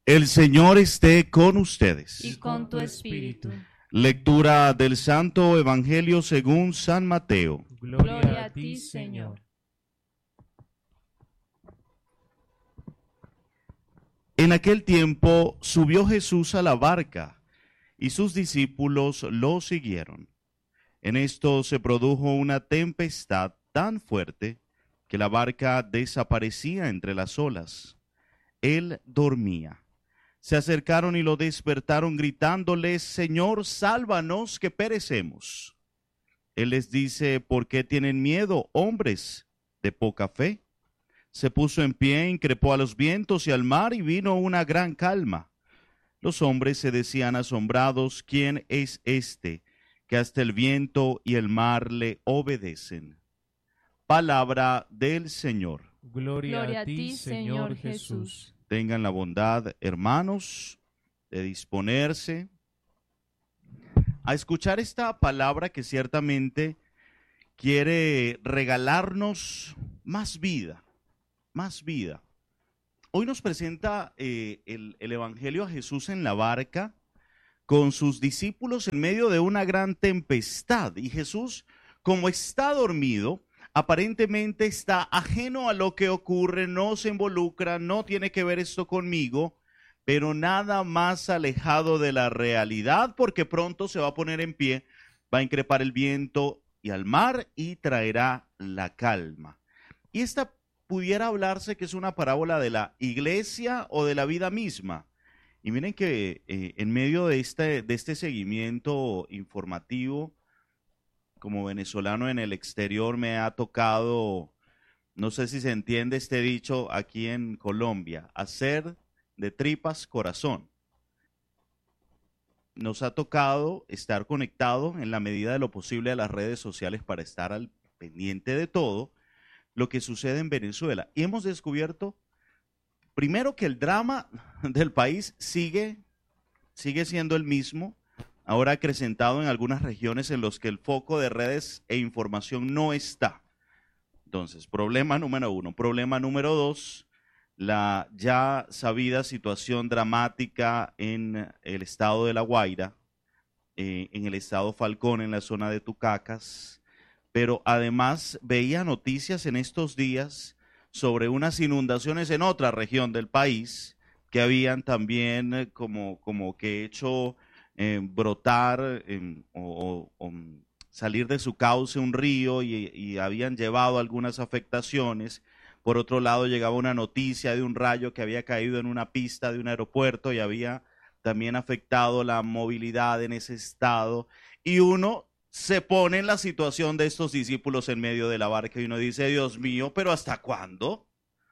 El Señor esté con ustedes. Y con tu espíritu. Lectura del Santo Evangelio según San Mateo. Gloria a ti, Señor. En aquel tiempo subió Jesús a la barca y sus discípulos lo siguieron. En esto se produjo una tempestad tan fuerte que la barca desaparecía entre las olas. Él dormía. Se acercaron y lo despertaron gritándoles: Señor, sálvanos que perecemos. Él les dice: ¿por qué tienen miedo, hombres de poca fe? Se puso en pie, increpó a los vientos y al mar y vino una gran calma. Los hombres se decían asombrados: ¿quién es este que hasta el viento y el mar le obedecen? Palabra del Señor. Gloria a ti, Señor Jesús. Tengan la bondad, hermanos, de disponerse a escuchar esta palabra que ciertamente quiere regalarnos más vida, más vida. Hoy nos presenta el Evangelio a Jesús en la barca con sus discípulos en medio de una gran tempestad. Y Jesús, como está dormido, aparentemente está ajeno a lo que ocurre, no se involucra, no tiene que ver esto conmigo, pero nada más alejado de la realidad, porque pronto se va a poner en pie, va a increpar el viento y al mar y traerá la calma. Y esta pudiera hablarse que es una parábola de la iglesia o de la vida misma. Y miren que en medio de este seguimiento informativo, como venezolano en el exterior, me ha tocado, no sé si se entiende este dicho aquí en Colombia, hacer de tripas corazón. Nos ha tocado estar conectado en la medida de lo posible a las redes sociales para estar al pendiente de todo lo que sucede en Venezuela. Y hemos descubierto, primero, que el drama del país sigue siendo el mismo, ahora acrecentado en algunas regiones en los que el foco de redes e información no está. Entonces, problema número uno. Problema número dos, la ya sabida situación dramática en el estado de La Guaira, en el estado Falcón, en la zona de Tucacas. Pero además veía noticias en estos días sobre unas inundaciones en otra región del país que habían también como que hecho brotar o salir de su cauce un río y habían llevado algunas afectaciones. Por otro lado, llegaba una noticia de un rayo que había caído en una pista de un aeropuerto y había también afectado la movilidad en ese estado. Y uno se pone en la situación de estos discípulos en medio de la barca y uno dice: Dios mío, ¿pero hasta cuándo?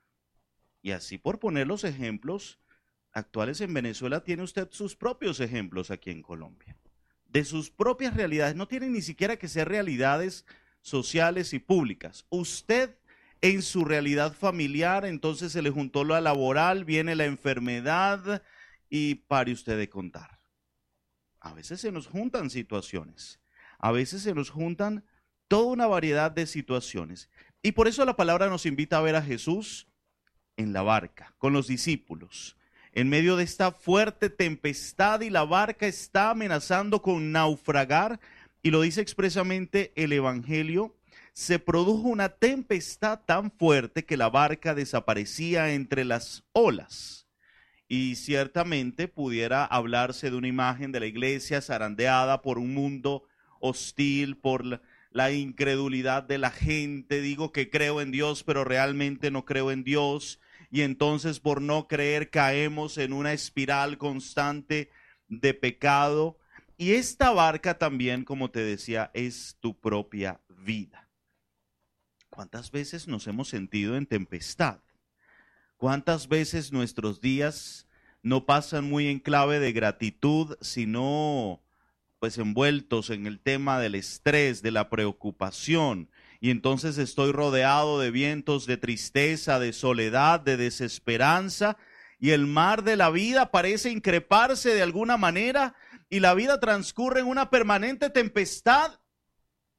Y así, por poner los ejemplos actuales en Venezuela, tiene usted sus propios ejemplos aquí en Colombia, de sus propias realidades. No tienen ni siquiera que ser realidades sociales y públicas. Usted en su realidad familiar, entonces se le juntó lo laboral, viene la enfermedad y pare usted de contar. A veces se nos juntan situaciones, a veces se nos juntan toda una variedad de situaciones. Y por eso la palabra nos invita a ver a Jesús en la barca, con los discípulos, en medio de esta fuerte tempestad, y la barca está amenazando con naufragar, y lo dice expresamente el Evangelio. Se produjo una tempestad tan fuerte que la barca desaparecía entre las olas. Y ciertamente pudiera hablarse de una imagen de la iglesia zarandeada por un mundo hostil, por la incredulidad de la gente. Digo que creo en Dios, pero realmente no creo en Dios. Y entonces, por no creer, caemos en una espiral constante de pecado. Y esta barca también, como te decía, es tu propia vida. ¿Cuántas veces nos hemos sentido en tempestad? ¿Cuántas veces nuestros días no pasan muy en clave de gratitud, sino pues envueltos en el tema del estrés, de la preocupación? Y entonces estoy rodeado de vientos de tristeza, de soledad, de desesperanza, y el mar de la vida parece increparse de alguna manera, y la vida transcurre en una permanente tempestad.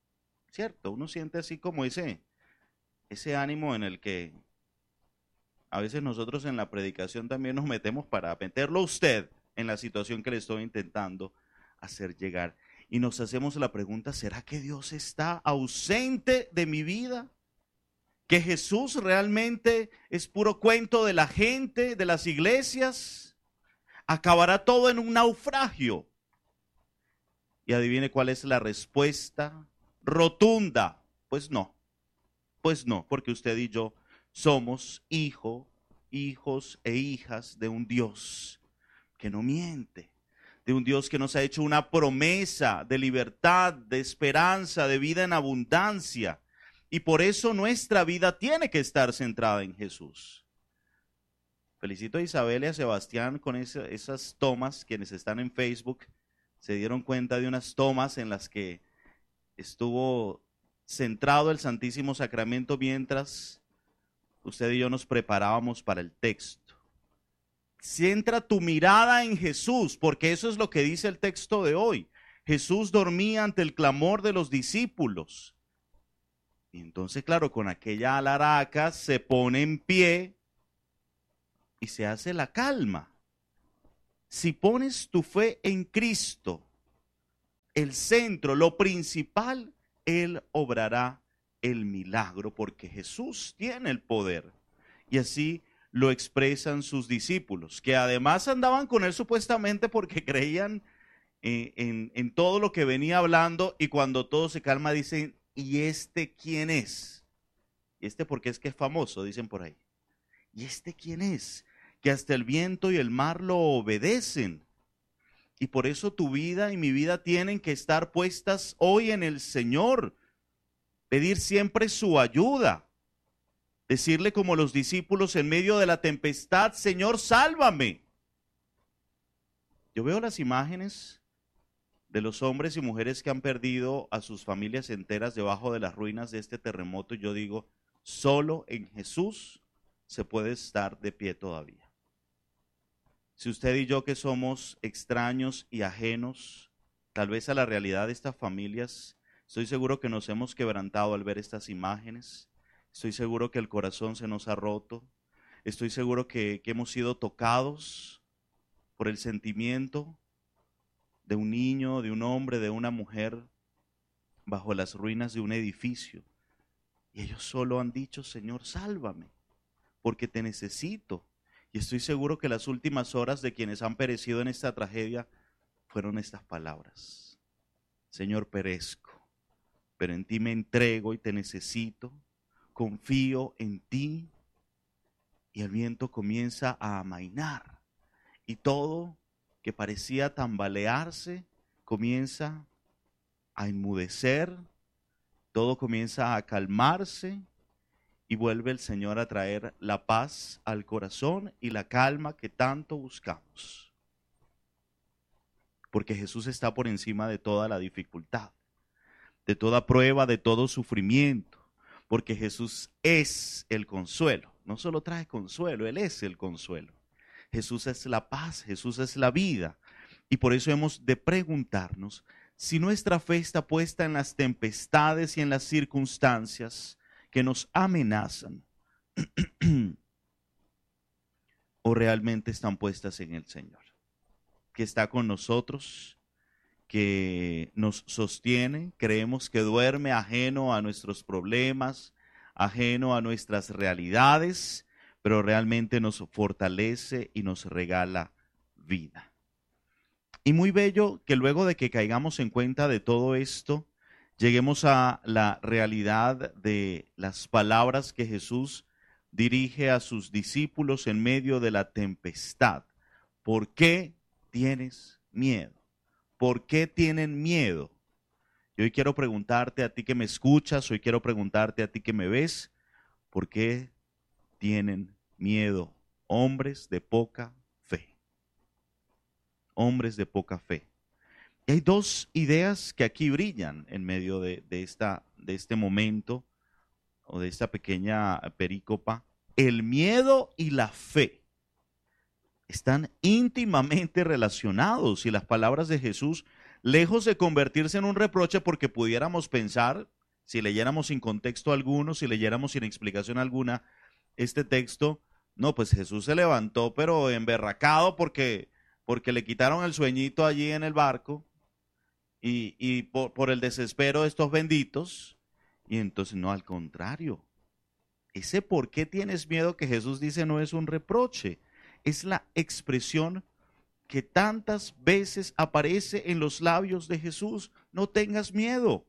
¿Cierto? Uno siente así como ese ánimo en el que A veces nosotros en la predicación también nos metemos para meterlo a usted en la situación que le estoy intentando hacer llegar. Y nos hacemos la pregunta, ¿será que Dios está ausente de mi vida? ¿Que Jesús realmente es puro cuento de la gente, de las iglesias? ¿Acabará todo en un naufragio? Y adivine cuál es la respuesta rotunda. Pues no, porque usted y yo somos hijos e hijas de un Dios que no miente, de un Dios que nos ha hecho una promesa de libertad, de esperanza, de vida en abundancia. Y por eso nuestra vida tiene que estar centrada en Jesús. Felicito a Isabel y a Sebastián con esas tomas. Quienes están en Facebook se dieron cuenta de unas tomas en las que estuvo centrado el Santísimo Sacramento mientras usted y yo nos preparábamos para el texto. Centra tu mirada en Jesús, porque eso es lo que dice el texto de hoy. Jesús dormía ante el clamor de los discípulos. Y entonces, claro, con aquella alaraca se pone en pie y se hace la calma. Si pones tu fe en Cristo, el centro, lo principal, Él obrará el milagro, porque Jesús tiene el poder. Y así lo expresan sus discípulos, que además andaban con Él supuestamente porque creían en todo lo que venía hablando, y cuando todo se calma dicen, ¿y este quién es? ¿Y este porque es que es famoso? Dicen por ahí. ¿Y este quién es? Que hasta el viento y el mar lo obedecen. Y por eso tu vida y mi vida tienen que estar puestas hoy en el Señor. Pedir siempre su ayuda. Decirle como los discípulos en medio de la tempestad, Señor, sálvame. Yo veo las imágenes de los hombres y mujeres que han perdido a sus familias enteras debajo de las ruinas de este terremoto, y yo digo, solo en Jesús se puede estar de pie todavía. Si usted y yo, que somos extraños y ajenos, tal vez a la realidad de estas familias, estoy seguro que nos hemos quebrantado al ver estas imágenes, estoy seguro que el corazón se nos ha roto, estoy seguro que hemos sido tocados por el sentimiento de un niño, de un hombre, de una mujer, bajo las ruinas de un edificio. Y ellos solo han dicho, Señor, sálvame, porque te necesito. Y estoy seguro que las últimas horas de quienes han perecido en esta tragedia fueron estas palabras. Señor, perezco, pero en ti me entrego y te necesito, confío en ti. Y el viento comienza a amainar, y todo que parecía tambalearse comienza a enmudecer, todo comienza a calmarse, y vuelve el Señor a traer la paz al corazón y la calma que tanto buscamos. Porque Jesús está por encima de toda la dificultad, de toda prueba, de todo sufrimiento. Porque Jesús es el consuelo. No solo trae consuelo, Él es el consuelo. Jesús es la paz, Jesús es la vida. Y por eso hemos de preguntarnos si nuestra fe está puesta en las tempestades y en las circunstancias que nos amenazan, o realmente están puestas en el Señor, que está con nosotros, que nos sostiene, creemos que duerme ajeno a nuestros problemas, ajeno a nuestras realidades, pero realmente nos fortalece y nos regala vida. Y muy bello que luego de que caigamos en cuenta de todo esto, lleguemos a la realidad de las palabras que Jesús dirige a sus discípulos en medio de la tempestad. ¿Por qué tienes miedo? ¿Por qué tienen miedo? Y hoy quiero preguntarte a ti que me escuchas, hoy quiero preguntarte a ti que me ves, ¿por qué tienen miedo? Hombres de poca fe. Hombres de poca fe. Y hay dos ideas que aquí brillan en medio de este momento o de esta pequeña perícopa. El miedo y la fe están íntimamente relacionados, y las palabras de Jesús, lejos de convertirse en un reproche, porque pudiéramos pensar, si leyéramos sin contexto alguno, si leyéramos sin explicación alguna, este texto No, pues Jesús se levantó, pero emberracado porque le quitaron el sueñito allí en el barco y por el desespero de estos benditos. Y entonces, no, al contrario. Ese por qué tienes miedo que Jesús dice no es un reproche, es la expresión que tantas veces aparece en los labios de Jesús. No tengas miedo.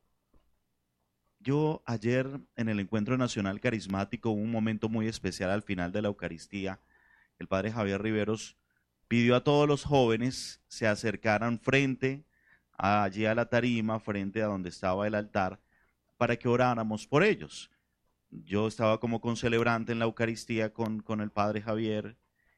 Yo ayer en el Encuentro Nacional Carismático, un momento muy especial al final de la Eucaristía, el padre Javier Riveros pidió a todos los jóvenes se acercaran allí a la tarima, frente a donde estaba el altar, para que oráramos por ellos. Yo estaba como concelebrante en la Eucaristía con el padre Javier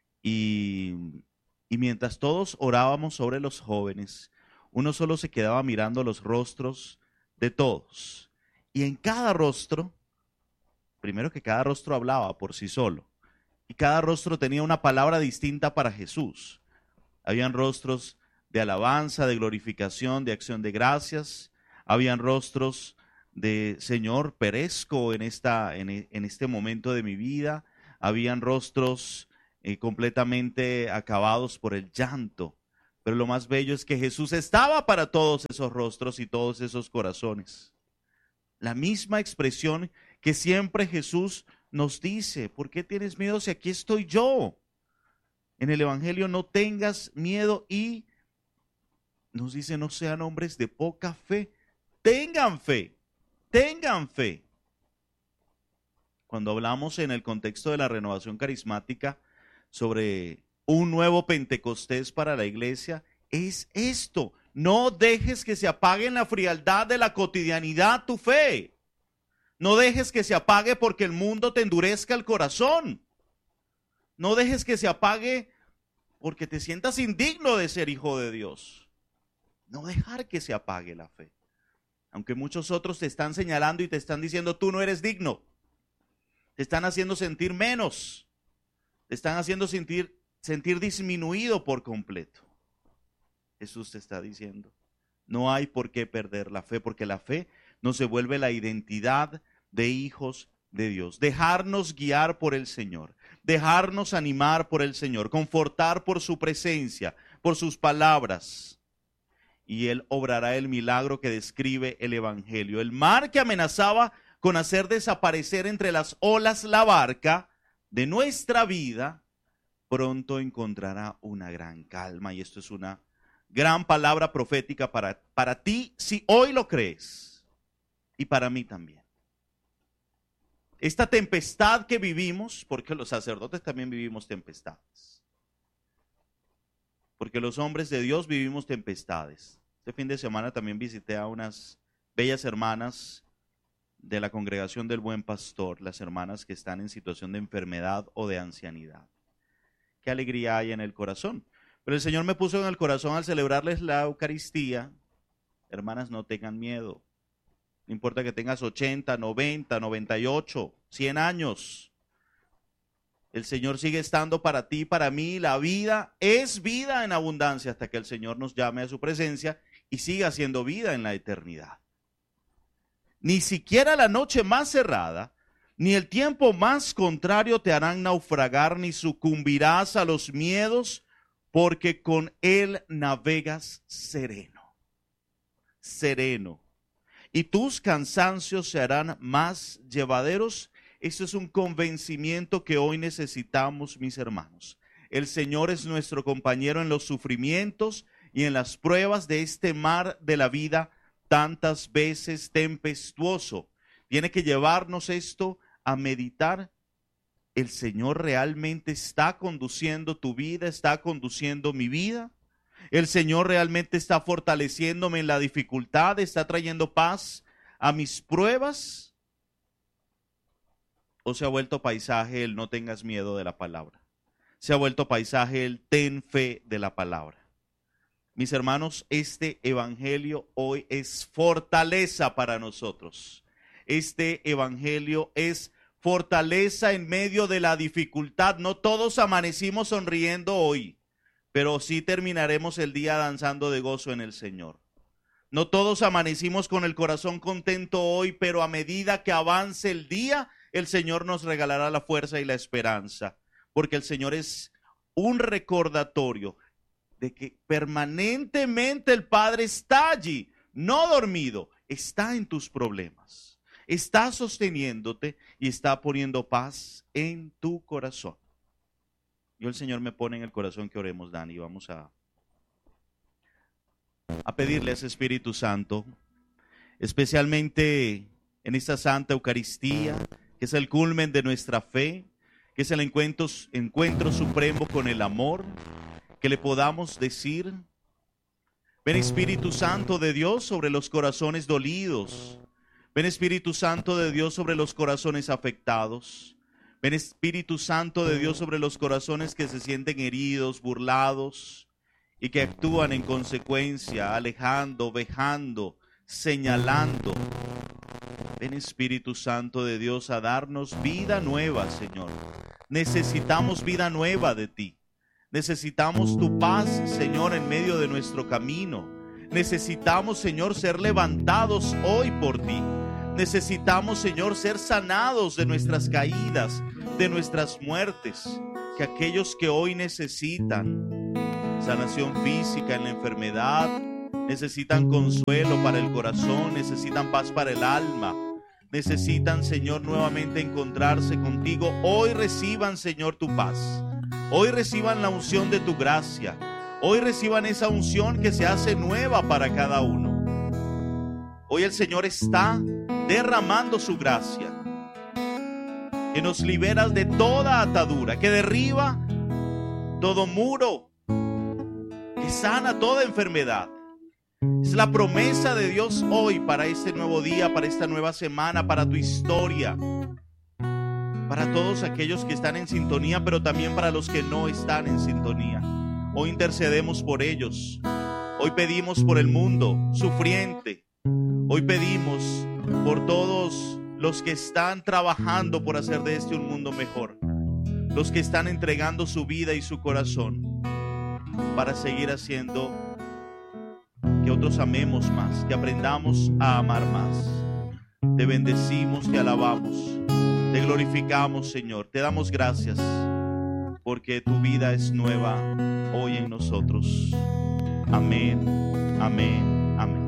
y mientras todos orábamos sobre los jóvenes, uno solo se quedaba mirando los rostros de todos. Y en cada rostro, primero que cada rostro hablaba por sí solo, y cada rostro tenía una palabra distinta para Jesús. Habían rostros de alabanza, de glorificación, de acción de gracias. Habían rostros de Señor, perezco en este momento de mi vida. Habían rostros completamente acabados por el llanto. Pero lo más bello es que Jesús estaba para todos esos rostros y todos esos corazones. La misma expresión que siempre Jesús nos dice: ¿por qué tienes miedo si aquí estoy yo? En el Evangelio, no tengas miedo, y nos dice: no sean hombres de poca fe, tengan fe, tengan fe. Cuando hablamos en el contexto de la renovación carismática sobre un nuevo Pentecostés para la iglesia, es esto: no dejes que se apague en la frialdad de la cotidianidad tu fe. No dejes que se apague porque el mundo te endurezca el corazón. No dejes que se apague porque te sientas indigno de ser hijo de Dios. No dejar que se apague la fe. Aunque muchos otros te están señalando y te están diciendo tú no eres digno. Te están haciendo sentir menos. Te están haciendo sentir disminuido por completo. Jesús te está diciendo: no hay por qué perder la fe, porque la fe nos devuelve la identidad de hijos de Dios. Dejarnos guiar por el Señor, dejarnos animar por el Señor, confortar por su presencia, por sus palabras. Y Él obrará el milagro que describe el Evangelio. El mar que amenazaba con hacer desaparecer entre las olas la barca de nuestra vida, pronto encontrará una gran calma. Y esto es una gran palabra profética para ti, si hoy lo crees, y para mí también. Esta tempestad que vivimos, porque los sacerdotes también vivimos tempestades, porque los hombres de Dios vivimos tempestades. Este fin de semana también visité a unas bellas hermanas de la Congregación del Buen Pastor, las hermanas que están en situación de enfermedad o de ancianidad. Qué alegría hay en el corazón. Pero el Señor me puso en el corazón al celebrarles la Eucaristía: hermanas, no tengan miedo. No importa que tengas 80, 90, 98, 100 años. El Señor sigue estando para ti, para mí. La vida es vida en abundancia hasta que el Señor nos llame a su presencia y siga siendo vida en la eternidad. Ni siquiera la noche más cerrada, ni el tiempo más contrario te harán naufragar, ni sucumbirás a los miedos, porque con Él navegas sereno, sereno. Y tus cansancios se harán más llevaderos. Eso es un convencimiento que hoy necesitamos, mis hermanos. El Señor es nuestro compañero en los sufrimientos y en las pruebas de este mar de la vida, tantas veces tempestuoso. Tiene que llevarnos esto a meditar. ¿El Señor realmente está conduciendo tu vida? ¿Está conduciendo mi vida? ¿El Señor realmente está fortaleciéndome en la dificultad? ¿Está trayendo paz a mis pruebas? ¿O se ha vuelto paisaje el no tengas miedo de la palabra? Se ha vuelto paisaje el ten fe de la palabra. Mis hermanos, este evangelio hoy es fortaleza para nosotros. Este evangelio es fortaleza en medio de la dificultad. No todos amanecimos sonriendo hoy, pero sí terminaremos el día danzando de gozo en el Señor. No todos amanecimos con el corazón contento hoy, pero a medida que avance el día, el Señor nos regalará la fuerza y la esperanza, porque el Señor es un recordatorio de que permanentemente el Padre está allí, no dormido, está en tus problemas, está sosteniéndote y está poniendo paz en tu corazón. Yo el Señor me pone en el corazón que oremos, Dani, vamos a pedirle a ese Espíritu Santo, especialmente en esta Santa Eucaristía, que es el culmen de nuestra fe, que es el encuentro supremo con el amor, que le podamos decir: ven Espíritu Santo de Dios sobre los corazones dolidos, ven Espíritu Santo de Dios sobre los corazones afectados, ven Espíritu Santo de Dios sobre los corazones que se sienten heridos, burlados y que actúan en consecuencia, alejando, vejando, señalando. Ven Espíritu Santo de Dios a darnos vida nueva, Señor. Necesitamos vida nueva de ti. Necesitamos tu paz, Señor, en medio de nuestro camino. Necesitamos, Señor, ser levantados hoy por ti. Necesitamos, Señor, ser sanados de nuestras caídas, de nuestras muertes. Que aquellos que hoy necesitan sanación física en la enfermedad, necesitan consuelo para el corazón, necesitan paz para el alma, necesitan, Señor, nuevamente encontrarse contigo. Hoy reciban, Señor, tu paz. Hoy reciban la unción de tu gracia. Hoy reciban esa unción que se hace nueva para cada uno. Hoy el Señor está derramando su gracia, que nos libera de toda atadura, que derriba todo muro, que sana toda enfermedad. Es la promesa de Dios hoy para este nuevo día, para esta nueva semana, para tu historia, para todos aquellos que están en sintonía, pero también para los que no están en sintonía. Hoy intercedemos por ellos. Hoy pedimos por el mundo sufriente. Hoy pedimos por todos los que están trabajando por hacer de este un mundo mejor, los que están entregando su vida y su corazón para seguir haciendo que otros amemos más, que aprendamos a amar más. Te bendecimos, te alabamos, te glorificamos, Señor. Te damos gracias porque tu vida es nueva hoy en nosotros. Amén, amén, amén.